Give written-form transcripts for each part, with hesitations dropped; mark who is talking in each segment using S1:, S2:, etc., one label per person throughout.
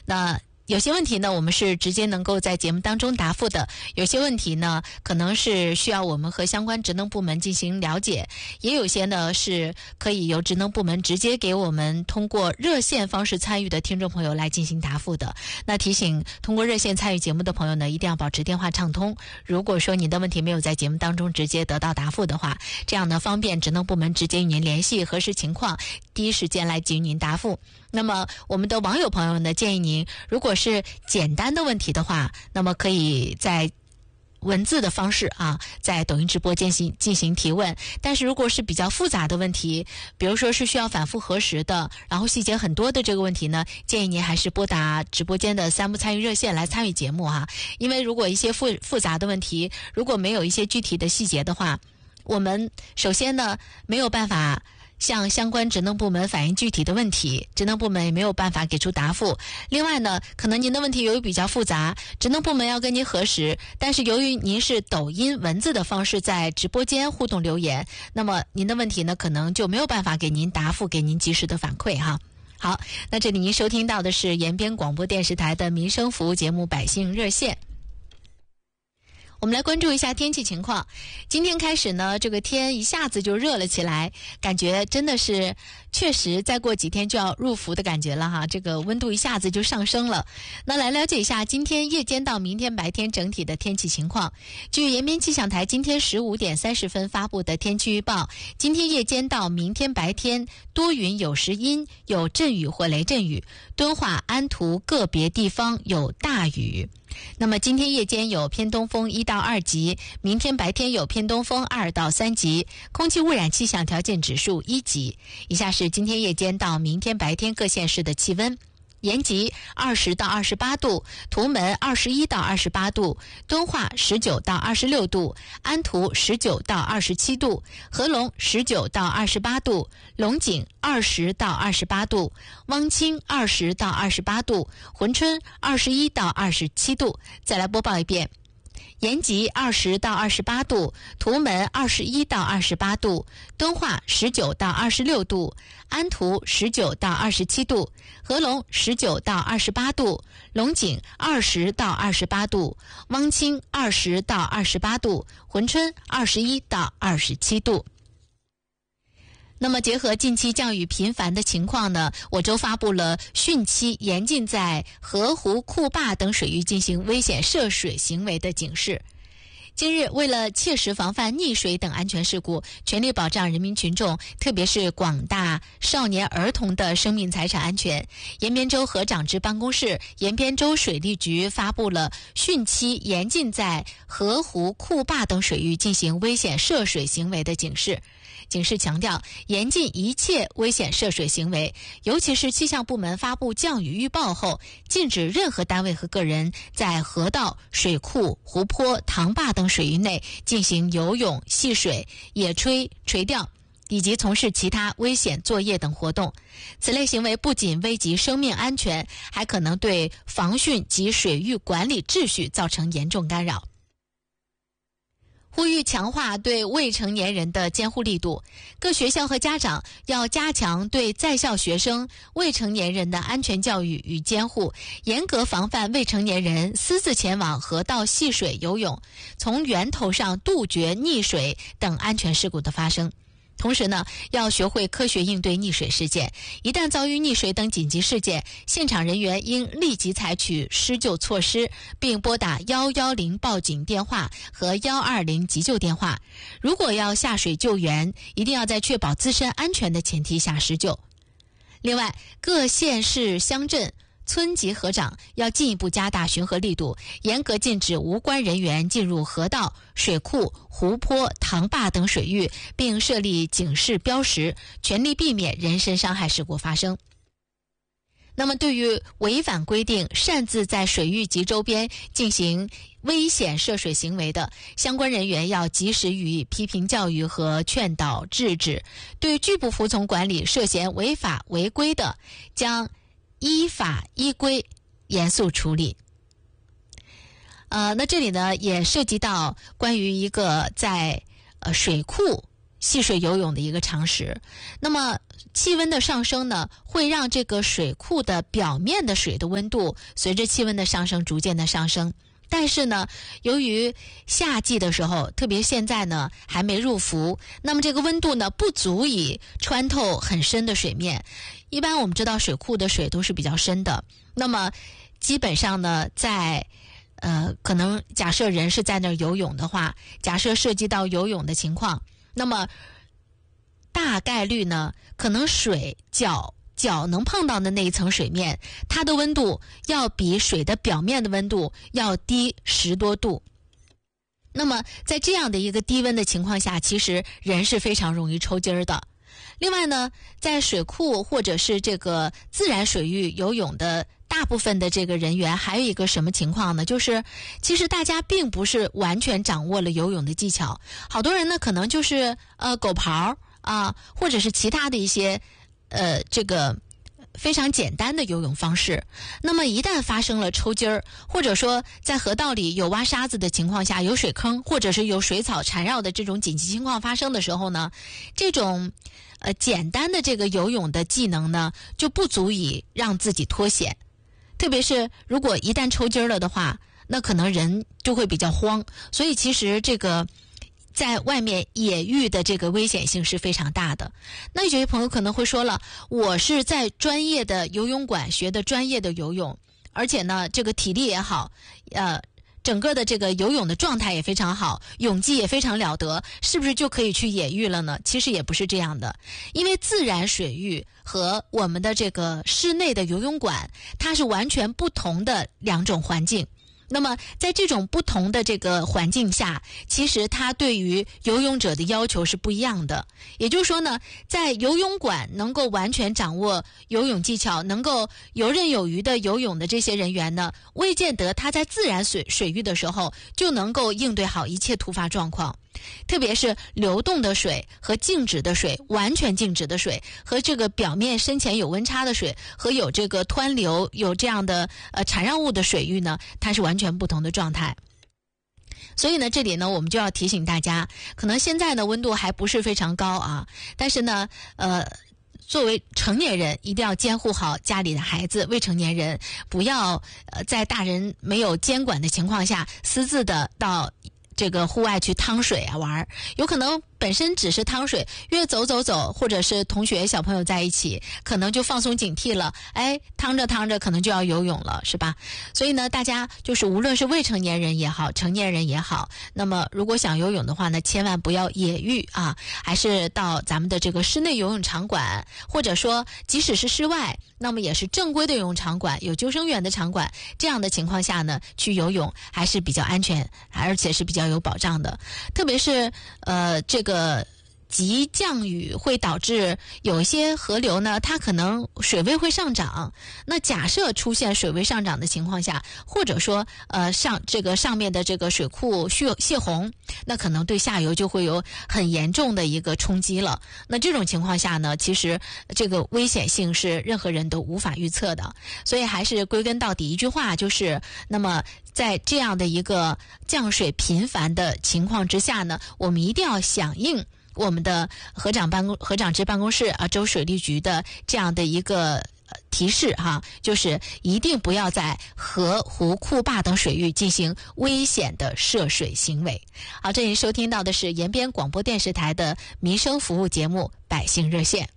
S1: 那有些问题呢，我们是直接能够在节目当中答复的；有些问题呢，可能是需要我们和相关职能部门进行了解；也有些呢，是可以由职能部门直接给我们通过热线方式参与的听众朋友来进行答复的。那提醒通过热线参与节目的朋友呢，一定要保持电话畅通。如果说您的问题没有在节目当中直接得到答复的话，这样呢，方便职能部门直接与您联系，核实情况，第一时间来给予您答复。那么我们的网友朋友呢，建议您如果是简单的问题的话，那么可以在文字的方式在抖音直播间进行提问。但是如果是比较复杂的问题，比如说是需要反复核实的，然后细节很多的这个问题呢，建议您还是拨打直播间的3部参与热线来参与节目因为如果一些复杂的问题，如果没有一些具体的细节的话，我们首先呢没有办法向相关职能部门反映具体的问题，职能部门也没有办法给出答复。另外呢，可能您的问题由于比较复杂，职能部门要跟您核实，但是由于您是抖音文字的方式在直播间互动留言，那么您的问题呢可能就没有办法给您答复，给您及时的反馈好，那这里您收听到的是延边广播电视台的民生服务节目《百姓热线》。我们来关注一下天气情况。今天开始呢，这个天一下子就热了起来，感觉真的是确实再过几天就要入伏的感觉了这个温度一下子就上升了。那来了解一下今天夜间到明天白天整体的天气情况。据延边气象台今天15点30分发布的天气预报，今天夜间到明天白天多云有时阴，有阵雨或雷阵雨，敦化、安图个别地方有大雨。那么今天夜间有偏东风1到2级，明天白天有偏东风2到3级，空气污染气象条件指数1级。以下是今天夜间到明天白天各县市的气温。延吉20到28度，图门21到28度，敦化19到26度，安图19到27度，合龙19到28度，龙井20到28度，汪清20到28度，珲春21到27度。再来播报一遍。延吉20到28度，图门21到28度，敦化19到26度，安图19到27度，合龙19到28度，龙井20到28度，汪清20到28度，珲春21到27度。那么结合近期降雨频繁的情况呢，我州发布了汛期严禁在河湖库坝等水域进行危险涉水行为的警示。近日，为了切实防范溺水等安全事故，全力保障人民群众，特别是广大少年儿童的生命财产安全，延边州河长支办公室、延边州水利局发布了汛期严禁在河湖库坝等水域进行危险涉水行为的警示。警示强调，严禁一切危险涉水行为，尤其是气象部门发布降雨预报后，禁止任何单位和个人在河道、水库、湖泊、塘坝等水域内进行游泳、戏水、野炊、垂钓，以及从事其他危险作业等活动。此类行为不仅危及生命安全，还可能对防汛及水域管理秩序造成严重干扰。呼吁强化对未成年人的监护力度，各学校和家长要加强对在校学生、未成年人的安全教育与监护，严格防范未成年人私自前往河道戏水游泳，从源头上杜绝溺水等安全事故的发生。同时呢，要学会科学应对溺水事件，一旦遭遇溺水等紧急事件，现场人员应立即采取施救措施，并拨打110报警电话和120急救电话。如果要下水救援，一定要在确保自身安全的前提下施救。另外，各县市乡镇村级河长要进一步加大巡河力度，严格禁止无关人员进入河道、水库、湖泊、塘坝等水域，并设立警示标识，全力避免人身伤害事故发生。那么对于违反规定擅自在水域及周边进行危险涉水行为的，相关人员要及时予以批评教育和劝导制止，对拒不服从管理涉嫌违法违规的，将依法依规严肃处理。那这里呢也涉及到关于一个在水库戏水游泳的一个常识。那么气温的上升呢，会让这个水库的表面的水的温度随着气温的上升逐渐的上升。但是呢，由于夏季的时候，特别现在呢还没入伏，那么这个温度呢不足以穿透很深的水面。一般我们知道水库的水都是比较深的，那么基本上呢，在可能假设人是在那儿游泳的话，假设涉及到游泳的情况，那么大概率呢，可能水脚能碰到的那一层水面，它的温度要比水的表面的温度要低10多度。那么在这样的一个低温的情况下，其实人是非常容易抽筋儿的。另外呢，在水库或者是这个自然水域游泳的大部分的这个人员，还有一个什么情况呢？就是其实大家并不是完全掌握了游泳的技巧，好多人呢可能就是狗刨啊，或者是其他的一些这个非常简单的游泳方式。那么一旦发生了抽筋儿，或者说在河道里有挖沙子的情况下，有水坑或者是有水草缠绕的这种紧急情况发生的时候呢，这种简单的这个游泳的技能呢就不足以让自己脱险。特别是如果一旦抽筋了的话，那可能人就会比较慌。所以其实这个在外面野浴的这个危险性是非常大的。那有些朋友可能会说了，我是在专业的游泳馆学的专业的游泳，而且呢这个体力也好，整个的这个游泳的状态也非常好，泳技也非常了得，是不是就可以去野浴了呢？其实也不是这样的，因为自然水域和我们的这个室内的游泳馆，它是完全不同的两种环境。那么在这种不同的这个环境下，其实它对于游泳者的要求是不一样的。也就是说呢，在游泳馆能够完全掌握游泳技巧，能够游刃有余的游泳的这些人员呢，未见得他在自然水域的时候就能够应对好一切突发状况。特别是流动的水和静止的水，完全静止的水和这个表面深浅有温差的水和有这个湍流有这样的缠绕物的水域呢，它是完全不同的状态。所以呢，这里呢我们就要提醒大家，可能现在呢温度还不是非常高啊，但是呢作为成年人一定要监护好家里的孩子，未成年人不要在大人没有监管的情况下私自的到这个户外去趟水啊玩，有可能本身只是趟水，越走，或者是同学小朋友在一起，可能就放松警惕了，趟着可能就要游泳了，是吧？所以呢，大家就是无论是未成年人也好，成年人也好，那么如果想游泳的话呢，千万不要野浴啊，还是到咱们的这个室内游泳场馆，或者说即使是室外，那么也是正规的游泳场馆，有救生员的场馆，这样的情况下呢，去游泳还是比较安全，而且是比较有保障的。特别是这个急降雨会导致有一些河流呢，它可能水位会上涨。那假设出现水位上涨的情况下，或者说上面的这个水库泄洪，那可能对下游就会有很严重的一个冲击了。那这种情况下呢，其实这个危险性是任何人都无法预测的。所以还是归根到底一句话，就是那么在这样的一个降水频繁的情况之下呢，我们一定要响应我们的河长支办公室州水利局的这样的一个提示哈，就是一定不要在河、湖、库坝等水域进行危险的涉水行为。好，这里收听到的是延边广播电视台的民生服务节目《百姓热线》。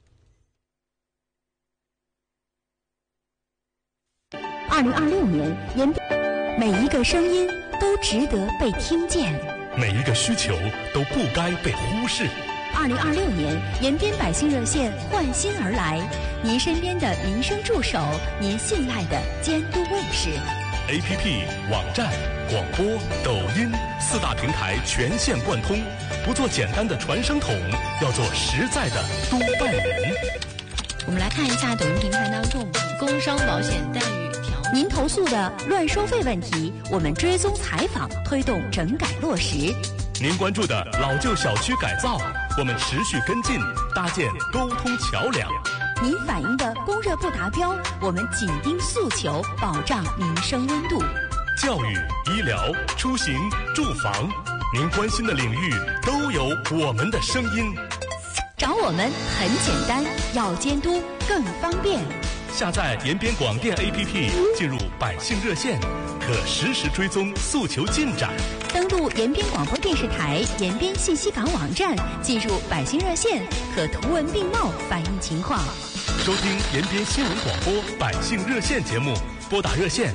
S2: 2026年，延边每一个声音都值得被听见，
S3: 每一个需求都不该被忽视。
S2: 2026年，延边百姓热线换新而来，您身边的民生助手，您信赖的监督卫士。
S3: APP、网站、广播、抖音4大平台全线贯通，不做简单的传声筒，要做实在的督办人。
S1: 我们来看一下抖音平台当中工伤保险待遇条
S2: 您投诉的乱收费问题，我们追踪采访，推动整改落实。
S3: 您关注的老旧小区改造，我们持续跟进，搭建沟通桥梁。
S2: 您反映的供热不达标，我们紧盯诉求，保障民生温度。
S3: 教育、医疗、出行、住房，您关心的领域都有我们的声音。
S2: 找我我们很简单，要监督更方便。
S3: 下载延边广电 APP， 进入百姓热线，可实时追踪诉求进展。
S2: 登录延边广播电视台延边信息港网站，进入百姓热线，可图文并茂反映情况。
S3: 收听延边新闻广播百姓热线节目，拨打热线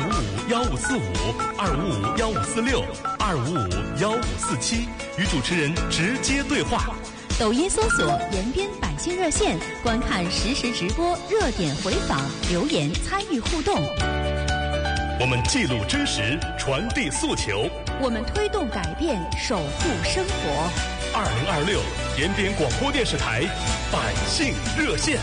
S3: 255-1545、255-1546、255-1547，与主持人直接对话。
S2: 抖音搜索延边百姓热线，观看实时直播、热点回访、留言参与互动。
S3: 我们记录真实，传递诉求，
S2: 我们推动改变，守护生活。
S3: 2026延边广播电视台百姓热线。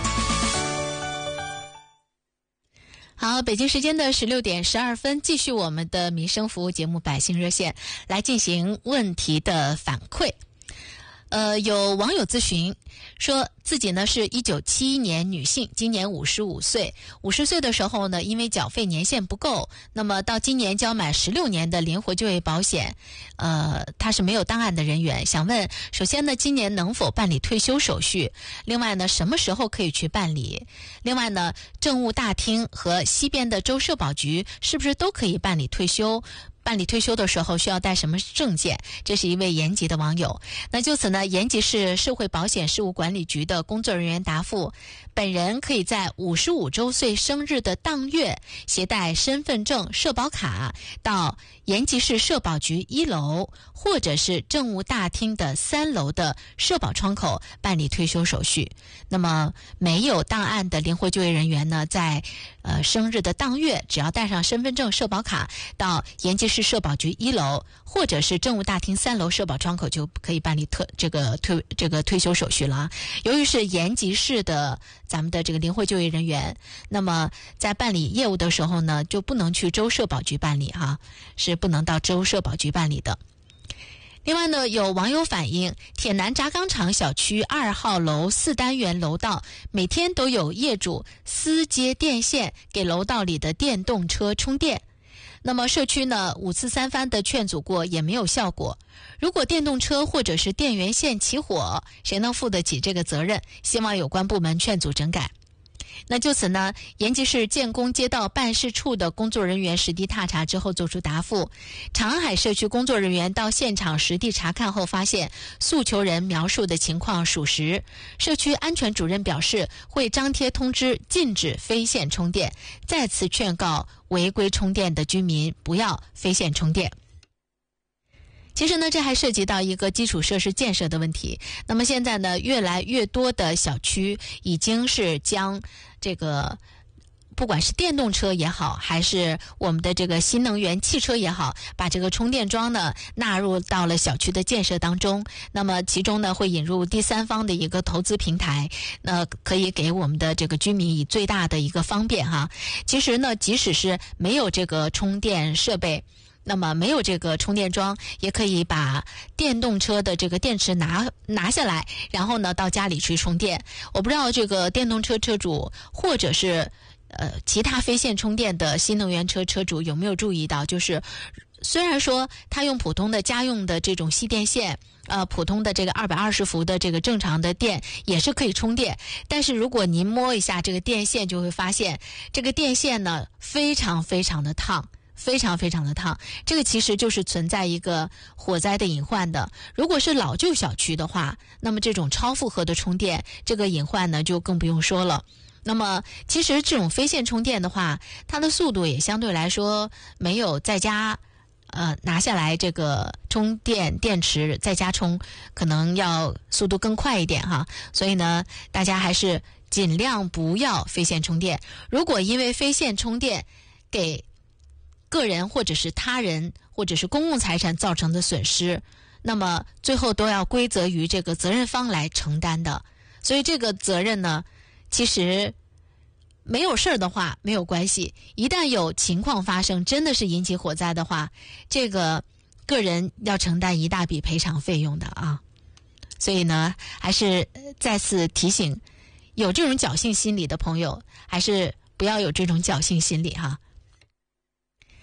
S1: 好，北京时间的16点12分，继续我们的民生服务节目百姓热线，来进行问题的反馈。有网友咨询说，自己呢是1971年女性，今年55岁。50岁的时候呢，因为缴费年限不够，那么到今年交满16年的灵活就业保险，他是没有档案的人员。想问，首先呢，今年能否办理退休手续？另外呢，什么时候可以去办理？另外呢，政务大厅和西边的州社保局是不是都可以办理退休？办理退休的时候需要带什么证件？这是一位延吉的网友。那就此呢，延吉市社会保险事务管理局的工作人员答复，本人可以在55周岁生日的当月携带身份证、社保卡到延吉市社保局1楼或者是政务大厅的3楼的社保窗口办理退休手续。那么没有档案的灵活就业人员呢，在生日的当月，只要带上身份证、社保卡到延吉市社保局1楼或者是政务大厅3楼社保窗口就可以办理退休手续了。由于是延吉市的咱们的这个灵活就业人员，那么在办理业务的时候呢，就不能去州社保局办理哈，是不能到州社保局办理的。另外呢，有网友反映，铁南轧钢厂小区2号楼4单元楼道每天都有业主私接电线给楼道里的电动车充电。那么社区呢5次3番的劝阻过也没有效果。如果电动车或者是电源线起火，谁能负得起这个责任？希望有关部门劝阻整改。那就此呢，延吉市建工街道办事处的工作人员实地踏查之后作出答复。长海社区工作人员到现场实地查看后发现，诉求人描述的情况属实。社区安全主任表示，会张贴通知禁止非线充电，再次劝告违规充电的居民不要非线充电。其实呢，这还涉及到一个基础设施建设的问题。那么现在呢，越来越多的小区已经是将这个不管是电动车也好，还是我们的这个新能源汽车也好，把这个充电桩呢纳入到了小区的建设当中。那么其中呢会引入第三方的一个投资平台，那可以给我们的这个居民以最大的一个方便哈。其实呢，即使是没有这个充电设备，那么没有这个充电桩，也可以把电动车的这个电池拿下来，然后呢到家里去充电。我不知道这个电动车车主或者是其他非线充电的新能源车车主有没有注意到，就是虽然说他用普通的家用的这种吸电线，普通的这个220伏的这个正常的电也是可以充电，但是如果您摸一下这个电线，就会发现这个电线呢非常非常的烫。非常非常的烫，这个其实就是存在一个火灾的隐患的。如果是老旧小区的话，那么这种超负荷的充电，这个隐患呢就更不用说了。那么其实这种非线充电的话，它的速度也相对来说没有在家拿下来这个充电电池在家充可能要速度更快一点哈。所以呢，大家还是尽量不要非线充电。如果因为非线充电给个人或者是他人或者是公共财产造成的损失，那么最后都要归责于这个责任方来承担的。所以这个责任呢，其实没有事儿的话没有关系，一旦有情况发生，真的是引起火灾的话，这个个人要承担一大笔赔偿费用的啊。所以呢，还是再次提醒，有这种侥幸心理的朋友，还是不要有这种侥幸心理哈。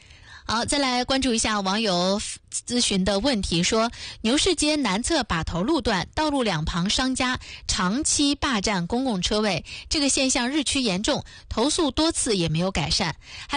S1: 好，再来关注一下网友咨询的问题，说牛市街南侧把头路段道路两旁商家长期霸占公共车位，这个现象日趋严重，投诉多次也没有改善。还